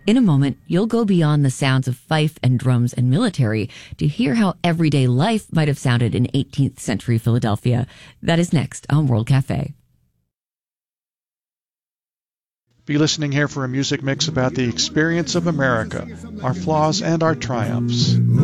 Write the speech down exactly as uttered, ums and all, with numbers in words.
In a moment, you'll go beyond the sounds of fife and drums and military to hear how everyday life might have sounded in eighteenth century Philadelphia. That is next on World Cafe. Be listening here for a music mix about the experience of America, our flaws and our triumphs.